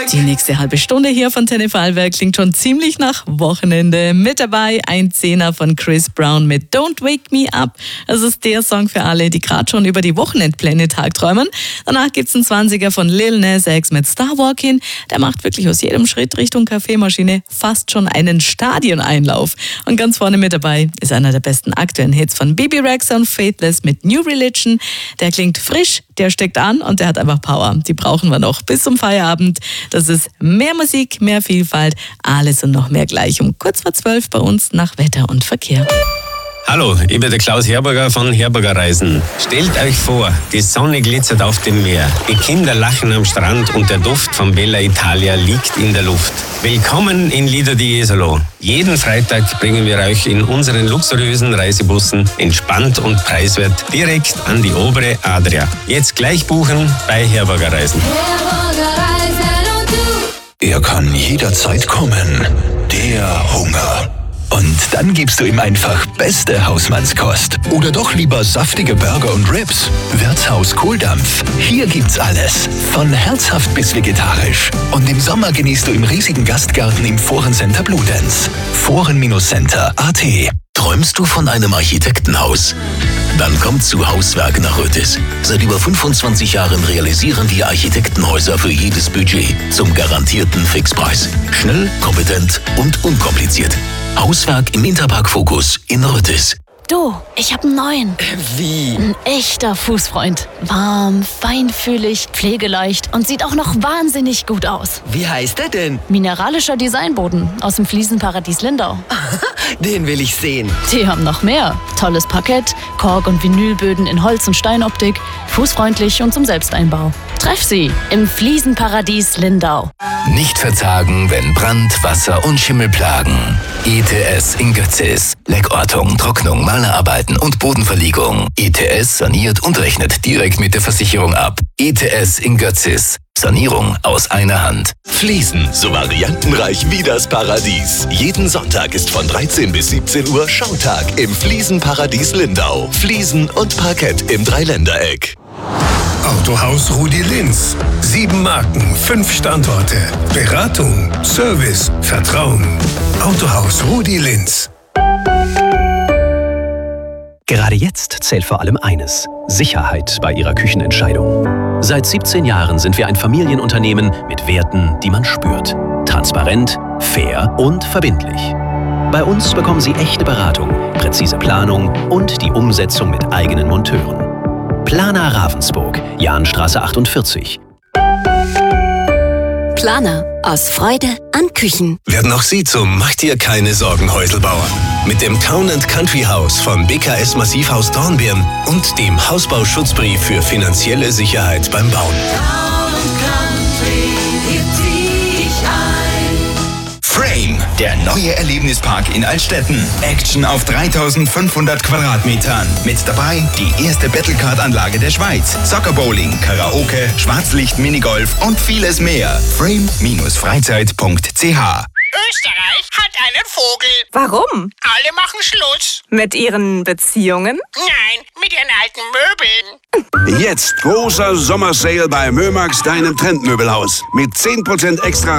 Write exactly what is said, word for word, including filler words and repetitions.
Die nächste halbe Stunde hier von Antenne Vorarlberg klingt schon ziemlich nach Wochenende. Mit dabei ein Zehner von Chris Brown mit Don't Wake Me Up. Das ist der Song für alle, die gerade schon über die Wochenendpläne tagträumen. Danach gibt's einen Zwanziger von Lil Nas X mit Star Walking. Der macht wirklich aus jedem Schritt Richtung Kaffeemaschine fast schon einen Stadioneinlauf. Und ganz vorne mit dabei ist einer der besten aktuellen Hits von Bebe Rexha und Faithless mit New Religion. Der klingt frisch, der steckt an und der hat einfach Power. Die brauchen wir noch bis zum Feierabend. Das ist mehr Musik, mehr Vielfalt, alles und noch mehr gleich um kurz vor zwölf bei uns nach Wetter und Verkehr. Hallo, ich bin der Klaus Herberger von Herberger Reisen. Stellt euch vor, die Sonne glitzert auf dem Meer, die Kinder lachen am Strand und der Duft von Bella Italia liegt in der Luft. Willkommen in Lido di Jesolo. Jeden Freitag bringen wir euch in unseren luxuriösen Reisebussen entspannt und preiswert direkt an die obere Adria. Jetzt gleich buchen bei Herberger Reisen. Er kann jederzeit kommen, der Hunger. Und dann gibst du ihm einfach beste Hausmannskost. Oder doch lieber saftige Burger und Ribs. Wirtshaus Kohldampf. Hier gibt's alles. Von herzhaft bis vegetarisch. Und im Sommer genießt du im riesigen Gastgarten im Forencenter Bludenz. Foren-Center Punkt at. Träumst du von einem Architektenhaus? Dann kommt zu Hauswerk nach Rötis. Seit über fünfundzwanzig Jahren realisieren wir Architektenhäuser für jedes Budget zum garantierten Fixpreis. Schnell, kompetent und unkompliziert. Hauswerk im Interpark Focus in Rötis. Du, ich hab einen neuen. Wie? Ein echter Fußfreund. Warm, feinfühlig, pflegeleicht und sieht auch noch wahnsinnig gut aus. Wie heißt er denn? Mineralischer Designboden aus dem Fliesenparadies Lindau. Den will ich sehen. Die haben noch mehr. Tolles Parkett, Kork- und Vinylböden in Holz- und Steinoptik, fußfreundlich und zum Selbsteinbau. Treff sie im Fliesenparadies Lindau. Nicht verzagen, wenn Brand, Wasser und Schimmel plagen. I T S in Götzis. Leckortung, Trocknung, Malerarbeiten und Bodenverlegung. I T S saniert und rechnet direkt mit der Versicherung ab. I T S in Götzis. Sanierung aus einer Hand. Fliesen, so variantenreich wie das Paradies. Jeden Sonntag ist von dreizehn bis siebzehn Uhr Schautag im Fliesenparadies Lindau. Fliesen und Parkett im Dreiländereck. Autohaus Rudi Linz. Sieben Marken, fünf Standorte. Beratung, Service, Vertrauen. Autohaus Rudi Linz. Gerade jetzt zählt vor allem eines: Sicherheit bei Ihrer Küchenentscheidung. Seit siebzehn Jahren sind wir ein Familienunternehmen mit Werten, die man spürt. Transparent, fair und verbindlich. Bei uns bekommen Sie echte Beratung, präzise Planung und die Umsetzung mit eigenen Monteuren. Planer Ravensburg, Jahnstraße achtundvierzig. Planer, aus Freude an Küchen. Werden auch Sie zum Mach dir keine Sorgen Häuselbauer. Mit dem Town and Country Haus von B K S Massivhaus Dornbirn und dem Hausbauschutzbrief für finanzielle Sicherheit beim Bauen. Frame, der neue Erlebnispark in Altstetten. Action auf dreitausendfünfhundert Quadratmetern. Mit dabei die erste Battlecard-Anlage der Schweiz. Soccer-Bowling, Karaoke, Schwarzlicht, Minigolf und vieles mehr. frame Freizeit punkt c h. Österreich hat einen Vogel. Warum? Alle machen Schluss. Mit ihren Beziehungen? Nein, mit ihren alten Möbeln. Jetzt großer Sommersale bei Mömax, deinem Trendmöbelhaus. Mit zehn Prozent extra